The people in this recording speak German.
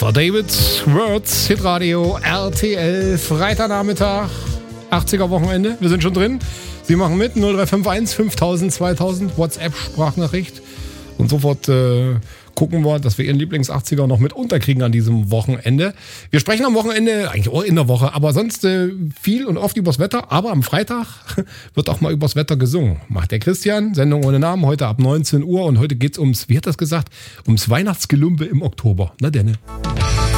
war David Words, Hitradio RTL, Freitagnachmittag, 80er Wochenende. Wir sind schon drin. Sie machen mit, 0351 5000 2000, WhatsApp-Sprachnachricht. Und sofort gucken wir, dass wir Ihren Lieblings-80er noch mit unterkriegen an diesem Wochenende. Wir sprechen am Wochenende, eigentlich auch in der Woche, aber sonst viel und oft übers Wetter. Aber am Freitag wird auch mal übers Wetter gesungen. Macht der Christian, Sendung ohne Namen, heute ab 19 Uhr. Und heute geht's ums, wie hat das gesagt, ums Weihnachtsgelumpe im Oktober. Na denn.